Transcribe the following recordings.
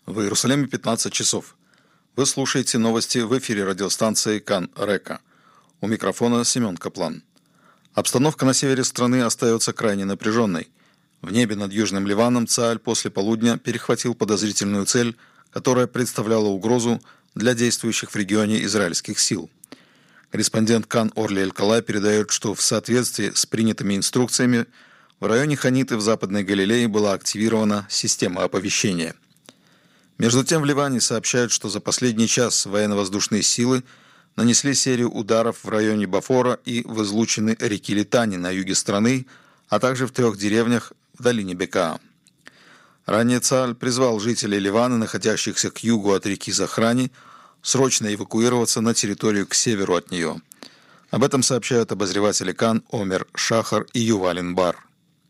В Иерусалиме 15 часов. Вы слушаете новости в эфире радиостанции Кан Река. У микрофона Семен Каплан. Обстановка на севере страны остается крайне напряженной. В небе над Южным Ливаном Цааль после полудня перехватил подозрительную цель, которая представляла угрозу для действующих в регионе израильских сил. Корреспондент Кан Орли Эль-Калай передает, что в соответствии с принятыми инструкциями в районе Ханиты в Западной Галилее была активирована система оповещения. Между тем в Ливане сообщают, что за последний час военно-воздушные силы нанесли серию ударов в районе Бафора и в излучины реки Литани на юге страны, а также в 3 деревнях в долине Бекаа. Ранее Цааль призвал жителей Ливана, находящихся к югу от реки Захрани, срочно эвакуироваться на территорию к северу от нее. Об этом сообщают обозреватели Кан Омер Шахар и Юваль Инбар.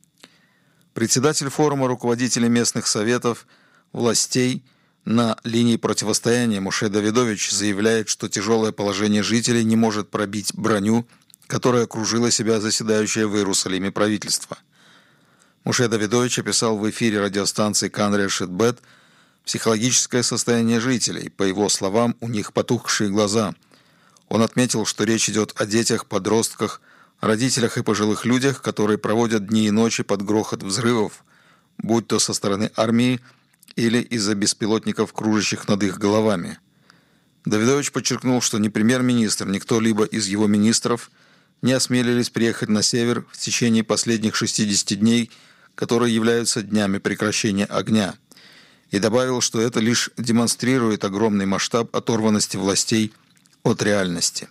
Председатель форума руководителей местных советов властей на линии противостояния Моше Давидович заявляет, что тяжелое положение жителей не может пробить броню, которая окружила себя заседающее в Иерусалиме правительство. Моше Давидович описал в эфире радиостанции Кан Решет Бет психологическое состояние жителей. По его словам, у них потухшие глаза. Он отметил, что речь идет о детях, подростках, родителях и пожилых людях, которые проводят дни и ночи под грохот взрывов, будь то со стороны армии или из-за беспилотников, кружащих над их головами. Давидович подчеркнул, что ни премьер-министр, ни кто-либо из его министров не осмелились приехать на север в течение последних 60 дней, которые являются днями прекращения огня, и добавил, что это лишь демонстрирует огромный масштаб оторванности властей от реальности.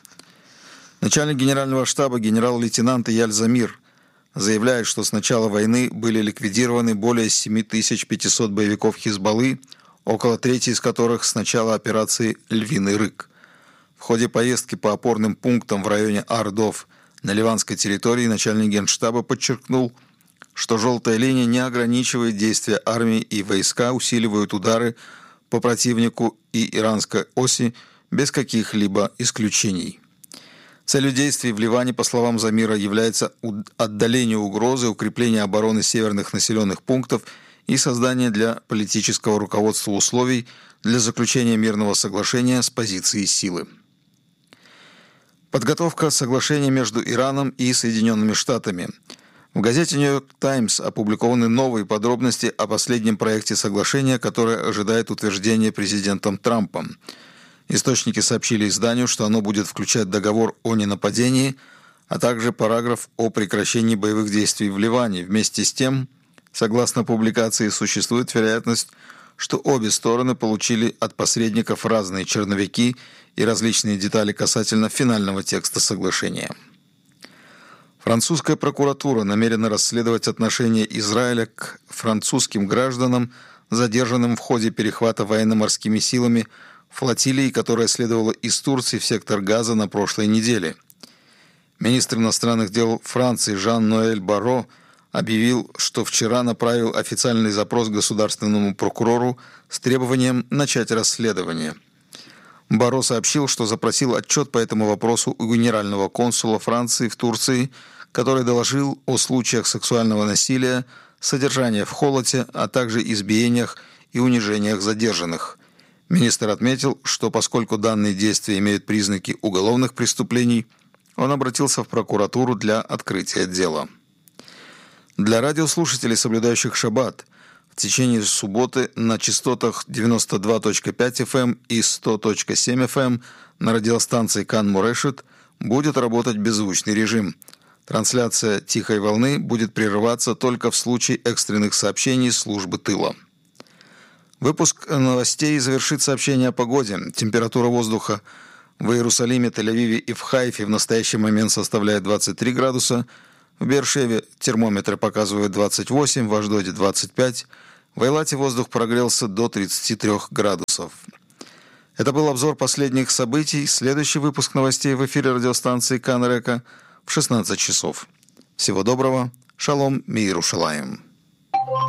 Начальник генерального штаба генерал-лейтенант Ияль Замир заявляет, что с начала войны были ликвидированы более 7500 боевиков Хизбаллы, около трети из которых с начала операции «Львиный рык». В ходе поездки по опорным пунктам в районе Ардов на ливанской территории начальник генштаба подчеркнул, что «желтая линия» не ограничивает действия армии и войска усиливают удары по противнику и иранской оси без каких-либо исключений. Целью действий в Ливане, по словам Замира, является отдаление угрозы, укрепление обороны северных населенных пунктов и создание для политического руководства условий для заключения мирного соглашения с позиции силы. Подготовка соглашения между Ираном и Соединенными Штатами. В газете «Нью-Йорк Таймс» опубликованы новые подробности о последнем проекте соглашения, которое ожидает утверждения президентом Трампом. Источники сообщили изданию, что оно будет включать договор о ненападении, а также параграф о прекращении боевых действий в Ливане. Вместе с тем, согласно публикации, существует вероятность, что обе стороны получили от посредников разные черновики и различные детали касательно финального текста соглашения. Французская прокуратура намерена расследовать отношение Израиля к французским гражданам, задержанным в ходе перехвата военно-морскими силами флотилии, которая следовала из Турции в сектор Газа на прошлой неделе. Министр иностранных дел Франции Жан-Ноэль Барро объявил, что вчера направил официальный запрос государственному прокурору с требованием начать расследование. Барро сообщил, что запросил отчет по этому вопросу у генерального консула Франции в Турции, который доложил о случаях сексуального насилия, содержания в холоте, а также избиениях и унижениях задержанных. Министр отметил, что поскольку данные действия имеют признаки уголовных преступлений, он обратился в прокуратуру для открытия дела. Для радиослушателей, соблюдающих шаббат, в течение субботы на частотах 92.5 FM и 100.7 FM на радиостанции Кан Морешет будет работать беззвучный режим. Трансляция «Тихой волны» будет прерываться только в случае экстренных сообщений службы тыла. Выпуск новостей завершит сообщение о погоде. Температура воздуха в Иерусалиме, Тель-Авиве и в Хайфе в настоящий момент составляет 23 градуса. В Беэр-Шеве термометры показывают 28, в Ашдоде 25. В Эйлате воздух прогрелся до 33 градусов. Это был обзор последних событий. Следующий выпуск новостей в эфире радиостанции Кан Река в 16 часов. Всего доброго. Шалом, Миирушалаим.